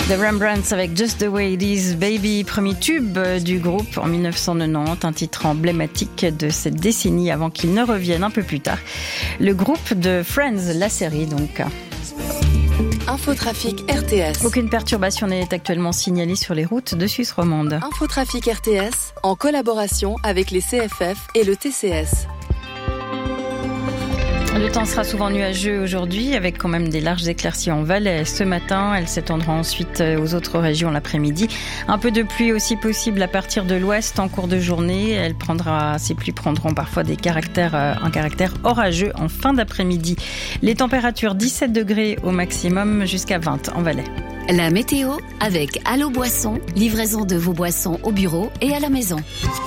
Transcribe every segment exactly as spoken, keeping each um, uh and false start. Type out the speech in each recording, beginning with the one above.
The Rembrandts avec Just the Way It Is Baby, premier tube du groupe en dix-neuf cent quatre-vingt-dix, un titre emblématique de cette décennie avant qu'il ne revienne un peu plus tard. Le groupe de Friends, la série donc. Infotrafic R T S. Aucune perturbation n'est actuellement signalée sur les routes de Suisse romande. Infotrafic R T S en collaboration avec les C F F et le T C S. Le temps sera souvent nuageux aujourd'hui, avec quand même des larges éclaircies en Valais ce matin. Elles s'étendront ensuite aux autres régions l'après-midi. Un peu de pluie aussi possible à partir de l'ouest en cours de journée. Elle prendra, ces pluies prendront parfois des caractères, un caractère orageux en fin d'après-midi. Les températures dix-sept degrés au maximum jusqu'à vingt en Valais. La météo avec Allo Boisson, livraison de vos boissons au bureau et à la maison.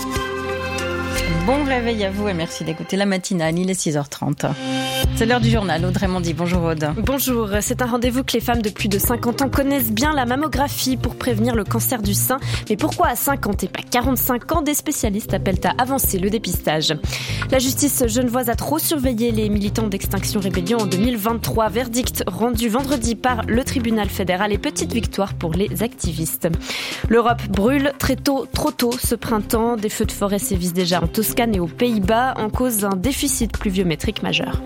Bon réveil à vous et merci d'écouter la matinale, il est six heures trente. C'est l'heure du journal. Audrey Mondy, bonjour Aude. Bonjour, c'est un rendez-vous que les femmes de plus de cinquante ans connaissent bien, la mammographie pour prévenir le cancer du sein. Mais pourquoi à cinquante et pas quarante-cinq ans? Des spécialistes appellent à avancer le dépistage. La justice genevoise a trop surveillé les militants d'Extinction Rébellion en deux mille vingt-trois. Verdict rendu vendredi par le tribunal fédéral et petite victoire pour les activistes. L'Europe brûle très tôt, trop tôt ce printemps. Des feux de forêt sévissent déjà en Toscane et aux Pays-Bas en cause d'un déficit pluviométrique majeur.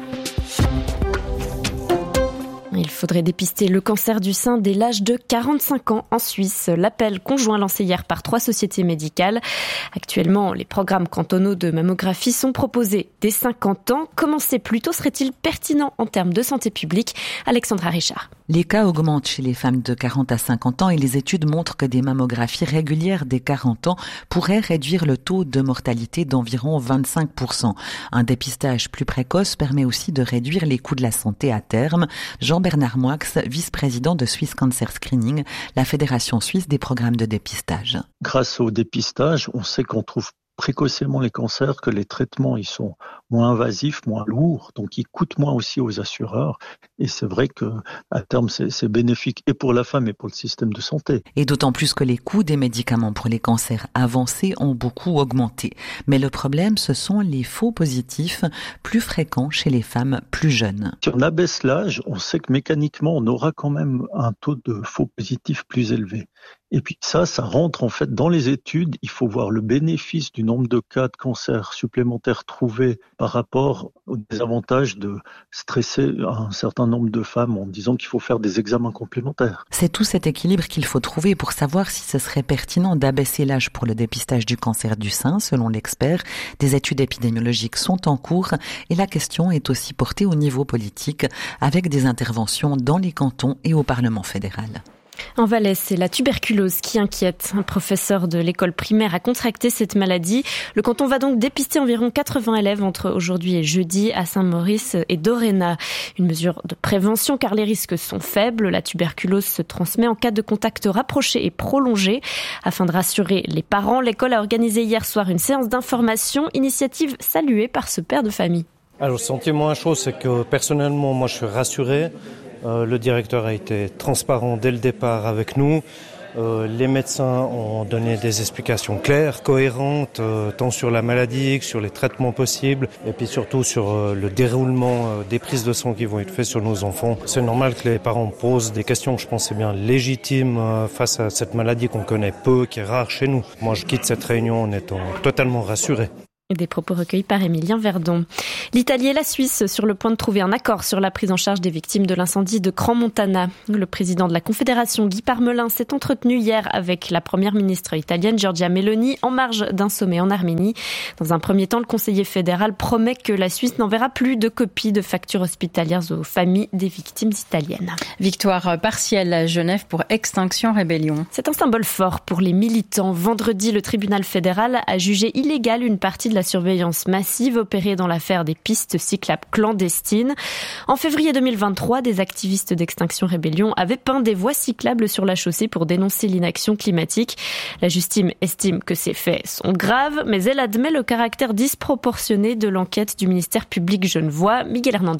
Il faudrait dépister le cancer du sein dès l'âge de quarante-cinq ans en Suisse. L'appel conjoint lancé hier par trois sociétés médicales. Actuellement, les programmes cantonaux de mammographie sont proposés dès cinquante ans. Commencer plus tôt serait-il pertinent en termes de santé publique? Alexandra Richard. Les cas augmentent chez les femmes de quarante à cinquante ans et les études montrent que des mammographies régulières dès quarante ans pourraient réduire le taux de mortalité d'environ vingt-cinq pour cent. Un dépistage plus précoce permet aussi de réduire les coûts de la santé à terme. Jean-Bernard Moix, vice-président de Swiss Cancer Screening, la fédération suisse des programmes de dépistage. Grâce au dépistage, on sait qu'on trouve précocement les cancers, que les traitements ils sont moins invasifs, moins lourds, donc ils coûtent moins aussi aux assureurs. Et c'est vrai que à terme c'est, c'est bénéfique et pour la femme et pour le système de santé. Et d'autant plus que les coûts des médicaments pour les cancers avancés ont beaucoup augmenté. Mais le problème, ce sont les faux positifs plus fréquents chez les femmes plus jeunes. Si on abaisse l'âge, on sait que mécaniquement on aura quand même un taux de faux positifs plus élevé. Et puis ça, ça rentre en fait dans les études. Il faut voir le bénéfice du nombre de cas de cancer supplémentaires trouvés par rapport aux désavantages de stresser un certain nombre de femmes en disant qu'il faut faire des examens complémentaires. C'est tout cet équilibre qu'il faut trouver pour savoir si ce serait pertinent d'abaisser l'âge pour le dépistage du cancer du sein, selon l'expert. Des études épidémiologiques sont en cours et la question est aussi portée au niveau politique avec des interventions dans les cantons et au Parlement fédéral. En Valais, c'est la tuberculose qui inquiète. Un professeur de l'école primaire a contracté cette maladie. Le canton va donc dépister environ quatre-vingts élèves entre aujourd'hui et jeudi à Saint-Maurice et Doréna. Une mesure de prévention car les risques sont faibles. La tuberculose se transmet en cas de contact rapproché et prolongé. Afin de rassurer les parents, l'école a organisé hier soir une séance d'information, initiative saluée par ce père de famille. Alors, le sentiment à chaud, c'est que personnellement, moi je suis rassuré. Euh, le directeur a été transparent dès le départ avec nous. Euh, les médecins ont donné des explications claires, cohérentes, euh, tant sur la maladie que sur les traitements possibles et puis surtout sur euh, le déroulement euh, des prises de sang qui vont être faites sur nos enfants. C'est normal que les parents posent des questions, je pense c'est bien légitime euh, face à cette maladie qu'on connaît peu, qui est rare chez nous. Moi je quitte cette réunion en étant totalement rassuré. Des propos recueillis par Émilien Verdon. L'Italie et la Suisse sur le point de trouver un accord sur la prise en charge des victimes de l'incendie de Crans-Montana. Le président de la Confédération, Guy Parmelin, s'est entretenu hier avec la première ministre italienne, Giorgia Meloni, en marge d'un sommet en Arménie. Dans un premier temps, le conseiller fédéral promet que la Suisse n'enverra plus de copies de factures hospitalières aux familles des victimes italiennes. Victoire partielle à Genève pour Extinction Rébellion. C'est un symbole fort pour les militants. Vendredi, le tribunal fédéral a jugé illégale une partie de la surveillance massive opérée dans l'affaire des pistes cyclables clandestines. En février deux mille vingt-trois, des activistes d'Extinction Rébellion avaient peint des voies cyclables sur la chaussée pour dénoncer l'inaction climatique. La justice estime que ces faits sont graves, mais elle admet le caractère disproportionné de l'enquête du ministère public genevois. Miguel Hernandez.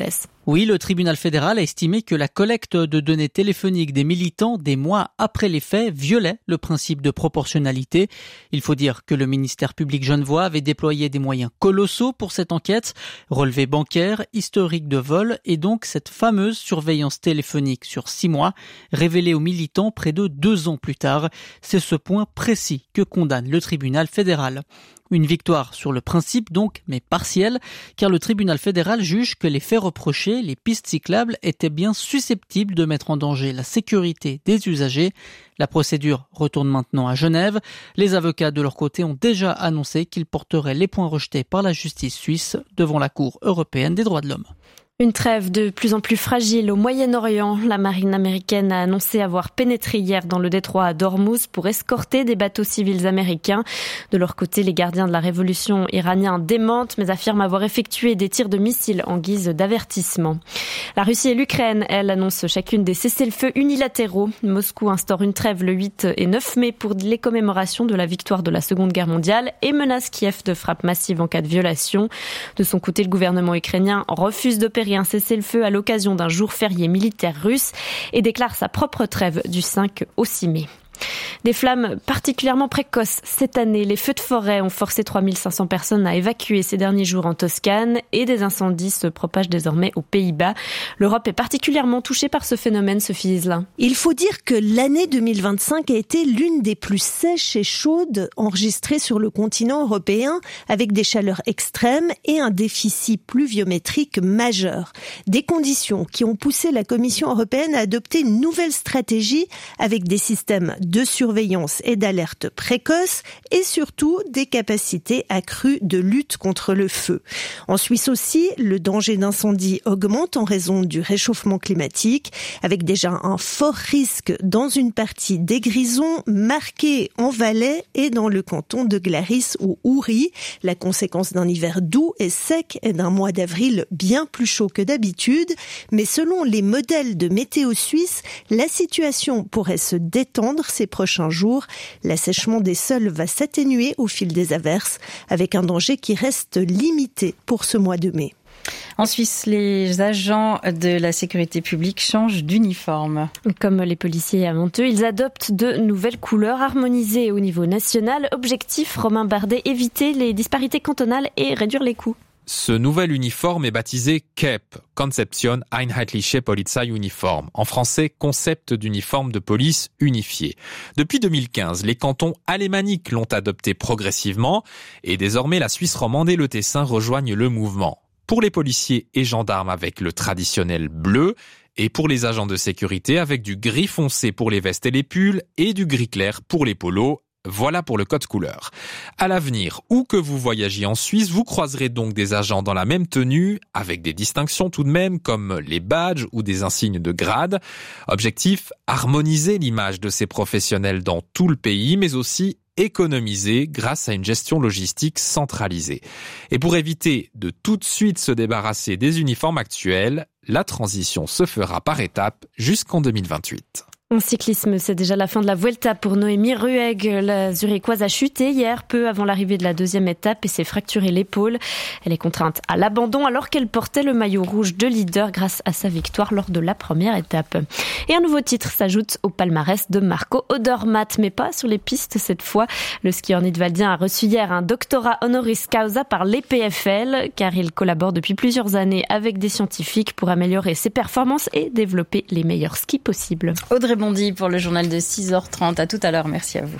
Oui, le tribunal fédéral a estimé que la collecte de données téléphoniques des militants des mois après les faits violait le principe de proportionnalité. Il faut dire que le ministère public genevois avait déployé des moyens colossaux pour cette enquête, relevés bancaires, historique de vol et donc cette fameuse surveillance téléphonique sur six mois, révélée aux militants près de deux ans plus tard. C'est ce point précis que condamne le tribunal fédéral. Une victoire sur le principe donc, mais partielle, car le tribunal fédéral juge que les faits reprochés, les pistes cyclables, étaient bien susceptibles de mettre en danger la sécurité des usagers. La procédure retourne maintenant à Genève. Les avocats de leur côté ont déjà annoncé qu'ils porteraient les points rejetés par la justice suisse devant la Cour européenne des droits de l'homme. Une trêve de plus en plus fragile au Moyen-Orient. La marine américaine a annoncé avoir pénétré hier dans le détroit d'Ormuz pour escorter des bateaux civils américains. De leur côté, les gardiens de la révolution iranien démentent, mais affirment avoir effectué des tirs de missiles en guise d'avertissement. La Russie et l'Ukraine, elles, annoncent chacune des cessez-le-feu unilatéraux. Moscou instaure une trêve le huit et neuf mai pour les commémorations de la victoire de la Seconde Guerre mondiale et menace Kiev de frappe massive en cas de violation. De son côté, le gouvernement ukrainien refuse d'opérer un cessez-le-feu à l'occasion d'un jour férié militaire russe et déclare sa propre trêve du cinq au six mai. Des flammes particulièrement précoces cette année. Les feux de forêt ont forcé trois mille cinq cents personnes à évacuer ces derniers jours en Toscane et des incendies se propagent désormais aux Pays-Bas. L'Europe est particulièrement touchée par ce phénomène, Sophie Iselin. Il faut dire que l'année deux mille vingt-cinq a été l'une des plus sèches et chaudes enregistrées sur le continent européen, avec des chaleurs extrêmes et un déficit pluviométrique majeur. Des conditions qui ont poussé la Commission européenne à adopter une nouvelle stratégie avec des systèmes de surveillance et d'alerte précoce et surtout des capacités accrues de lutte contre le feu. En Suisse aussi, le danger d'incendie augmente en raison du réchauffement climatique, avec déjà un fort risque dans une partie des Grisons, marquée en Valais et dans le canton de Glaris ou Uri, la conséquence d'un hiver doux et sec et d'un mois d'avril bien plus chaud que d'habitude. Mais selon les modèles de météo suisse, la situation pourrait se détendre ces prochains jours. L'assèchement des sols va s'atténuer au fil des averses, avec un danger qui reste limité pour ce mois de mai. En Suisse, les agents de la sécurité publique changent d'uniforme. Comme les policiers avant eux, ils adoptent de nouvelles couleurs harmonisées au niveau national. Objectif, Romain Bardet, éviter les disparités cantonales et réduire les coûts. Ce nouvel uniforme est baptisé C E P, Conception Einheitliche Polizeiuniform. En français, concept d'uniforme de police unifié. Depuis deux mille quinze, les cantons alémaniques l'ont adopté progressivement et désormais la Suisse romande et le Tessin rejoignent le mouvement. Pour les policiers et gendarmes avec le traditionnel bleu et pour les agents de sécurité avec du gris foncé pour les vestes et les pulls et du gris clair pour les polos. Voilà pour le code couleur. À l'avenir, où que vous voyagiez en Suisse, vous croiserez donc des agents dans la même tenue, avec des distinctions tout de même, comme les badges ou des insignes de grade. Objectif, harmoniser l'image de ces professionnels dans tout le pays, mais aussi économiser grâce à une gestion logistique centralisée. Et pour éviter de tout de suite se débarrasser des uniformes actuels, la transition se fera par étapes jusqu'en deux mille vingt-huit. En cyclisme, c'est déjà la fin de la Vuelta pour Noémie Ruegg. La Zurichoise a chuté hier, peu avant l'arrivée de la deuxième étape et s'est fracturé l'épaule. Elle est contrainte à l'abandon alors qu'elle portait le maillot rouge de leader grâce à sa victoire lors de la première étape. Et un nouveau titre s'ajoute au palmarès de Marco Odermatt, mais pas sur les pistes cette fois. Le skieur nidwaldien a reçu hier un doctorat honoris causa par l'E P F L, car il collabore depuis plusieurs années avec des scientifiques pour améliorer ses performances et développer les meilleurs skis possibles. Audrey Bondy pour le journal de six heures trente. À tout à l'heure, merci à vous.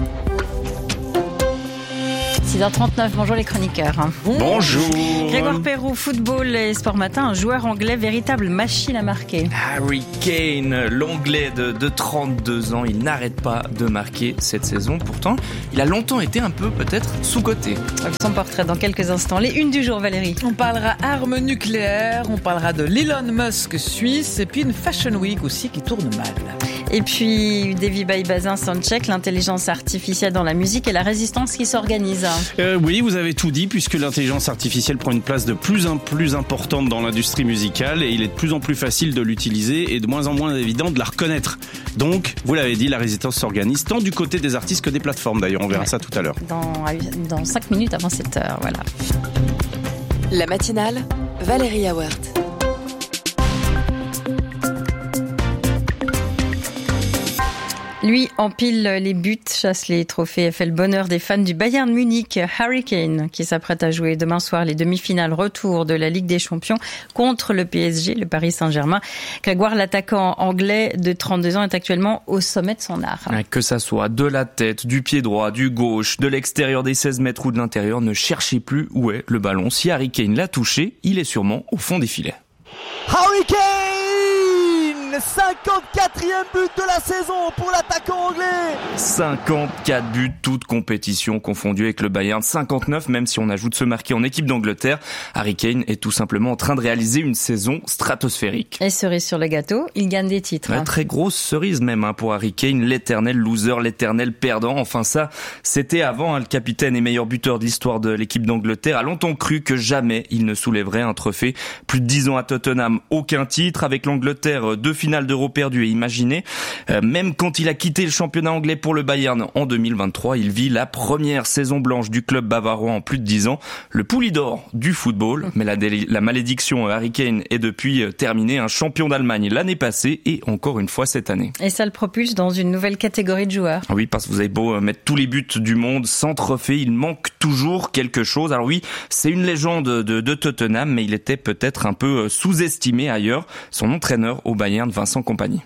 six heures trente-neuf, bonjour les chroniqueurs. Bonjour. Grégoire Perroux, football et sport matin, un joueur anglais, véritable machine à marquer. Harry Kane, l'anglais de, de trente-deux ans, il n'arrête pas de marquer cette saison. Pourtant, il a longtemps été un peu peut-être sous-coté. Son portrait dans quelques instants. Les unes du jour, Valérie. On parlera armes nucléaires, on parlera de l'Elon Musk suisse et puis une Fashion Week aussi qui tourne mal. Et puis, Davy Baybazin Soundcheck, l'intelligence artificielle dans la musique et la résistance qui s'organise. Euh, oui, vous avez tout dit, puisque l'intelligence artificielle prend une place de plus en plus importante dans l'industrie musicale et il est de plus en plus facile de l'utiliser et de moins en moins évident de la reconnaître. Donc, vous l'avez dit, la résistance s'organise tant du côté des artistes que des plateformes. D'ailleurs, on verra ouais. ça tout à l'heure. Dans, dans cinq minutes avant sept heures, voilà. La matinale, Valérie Awert. Lui empile les buts, chasse les trophées et fait le bonheur des fans du Bayern Munich. Harry Kane, qui s'apprête à jouer demain soir les demi-finales retour de la Ligue des Champions contre le P S G, le Paris Saint-Germain. Grégoire, l'attaquant anglais de trente-deux ans, est actuellement au sommet de son art. Que ça soit de la tête, du pied droit, du gauche, de l'extérieur des seize mètres ou de l'intérieur, ne cherchez plus où est le ballon. Si Harry Kane l'a touché, il est sûrement au fond des filets. Harry Kane, cinquante-quatrième but de la saison pour l'attaquant anglais. cinquante-quatre buts, toutes compétitions confondues avec le Bayern. cinquante-neuf, même si on ajoute ceux marqués en équipe d'Angleterre. Harry Kane est tout simplement en train de réaliser une saison stratosphérique. Et cerise sur le gâteau, il gagne des titres. Ouais, très grosse cerise même hein, pour Harry Kane, l'éternel loser, l'éternel perdant. Enfin ça, c'était avant. Hein, le capitaine et meilleur buteur de l'histoire de l'équipe d'Angleterre a longtemps cru que jamais il ne soulèverait un trophée. Plus de dix ans à Tottenham, aucun titre. Avec l'Angleterre, deux finale d'Euro perdu et imaginé. Euh, même quand il a quitté le championnat anglais pour le Bayern en deux mille vingt-trois, il vit la première saison blanche du club bavarois en plus de dix ans. Le Poulidor du football. Mais la, dé- la malédiction Harry Kane est depuis terminée. Un champion d'Allemagne l'année passée et encore une fois cette année. Et ça le propulse dans une nouvelle catégorie de joueurs. Oui, parce que vous avez beau mettre tous les buts du monde sans trophée, il manque toujours quelque chose. Alors oui, c'est une légende de, de Tottenham, mais il était peut-être un peu sous-estimé ailleurs. Son entraîneur au Bayern, Vincent Kompany.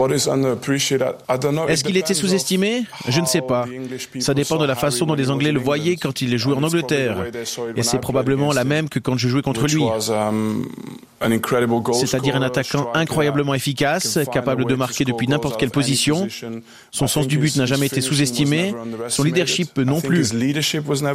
Est-ce qu'il était sous-estimé ? Je ne sais pas. Ça dépend de la façon dont les Anglais le voyaient quand il jouait en Angleterre. Et c'est probablement la même que quand je jouais contre lui. C'est-à-dire un attaquant incroyablement efficace, capable de marquer depuis n'importe quelle position. Son sens du but n'a jamais été sous-estimé. Son leadership non plus. Et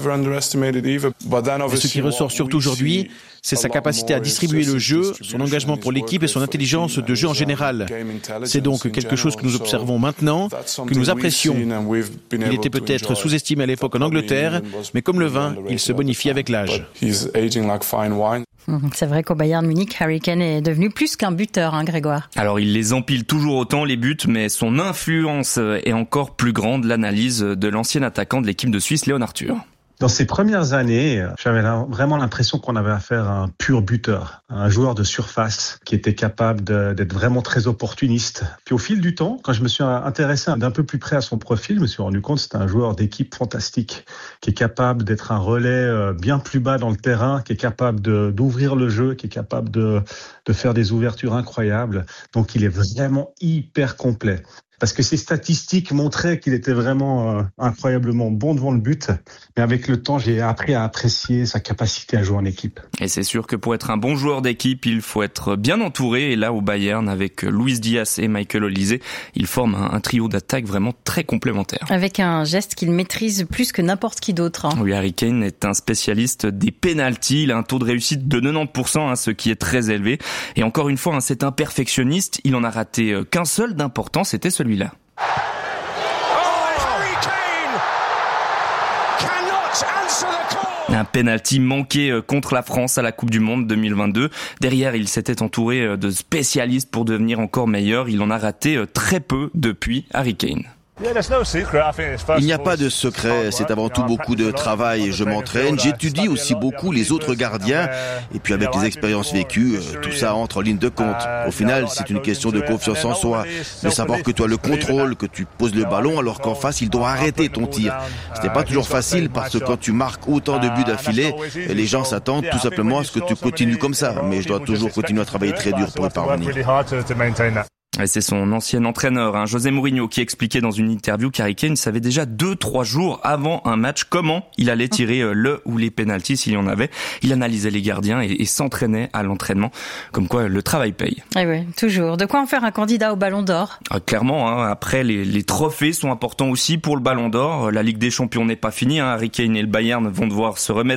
ce qui ressort surtout aujourd'hui, c'est sa capacité à distribuer le jeu, son engagement pour l'équipe et son intelligence de jeu en général. C'est donc quelque chose que nous observons maintenant, que nous apprécions. Il était peut-être sous-estimé à l'époque en Angleterre, mais comme le vin, il se bonifie avec l'âge. C'est vrai qu'au Bayern Munich, Harry Kane est devenu plus qu'un buteur, hein, Grégoire. Alors, il les empile toujours autant, les buts, mais son influence est encore plus grande. L'analyse de l'ancien attaquant de l'équipe de Suisse, Léon Arthur. Dans ces premières années, j'avais vraiment l'impression qu'on avait affaire à un pur buteur, un joueur de surface qui était capable de, d'être vraiment très opportuniste. Puis au fil du temps, quand je me suis intéressé d'un peu plus près à son profil, je me suis rendu compte que c'était un joueur d'équipe fantastique, qui est capable d'être un relais bien plus bas dans le terrain, qui est capable de, d'ouvrir le jeu, qui est capable de, de faire des ouvertures incroyables. Donc il est vraiment hyper complet. Parce que ses statistiques montraient qu'il était vraiment euh, incroyablement bon devant le but. Mais avec le temps, j'ai appris à apprécier sa capacité à jouer en équipe. Et c'est sûr que pour être un bon joueur d'équipe, il faut être bien entouré. Et là, au Bayern, avec Luis Diaz et Michael Olise, ils forment un, un trio d'attaque vraiment très complémentaire. Avec un geste qu'il maîtrise plus que n'importe qui d'autre. Hein. Oui, Harry Kane est un spécialiste des pénaltys. Il a un taux de réussite de quatre-vingt-dix pour cent, hein, ce qui est très élevé. Et encore une fois, hein, c'est un perfectionniste. Il en a raté qu'un seul d'important, c'était celui Celui-là. Un penalty manqué contre la France à la Coupe du Monde deux mille vingt-deux. Derrière, il s'était entouré de spécialistes pour devenir encore meilleur. Il en a raté très peu depuis. Harry Kane. Il n'y a pas de secret, c'est avant tout beaucoup de travail. Je m'entraîne, j'étudie aussi beaucoup les autres gardiens et puis avec les expériences vécues, tout ça entre en ligne de compte. Au final, c'est une question de confiance en soi, de savoir que tu as le contrôle, que tu poses le ballon alors qu'en face, il doit arrêter ton tir. Ce n'est pas toujours facile parce que quand tu marques autant de buts d'affilée, les gens s'attendent tout simplement à ce que tu continues comme ça. Mais je dois toujours continuer à travailler très dur pour y parvenir. Et c'est son ancien entraîneur, hein, José Mourinho, qui expliquait dans une interview qu'Harry Kane savait déjà deux, trois jours avant un match comment il allait tirer le ou les pénaltys s'il y en avait. Il analysait les gardiens et, et s'entraînait à l'entraînement. Comme quoi, le travail paye. Eh oui, toujours. De quoi en faire un candidat au Ballon d'Or ? Ah, clairement, hein, après, les, les trophées sont importants aussi pour le Ballon d'Or. La Ligue des Champions n'est pas finie. Hein. Harry Kane et le Bayern vont devoir se remettre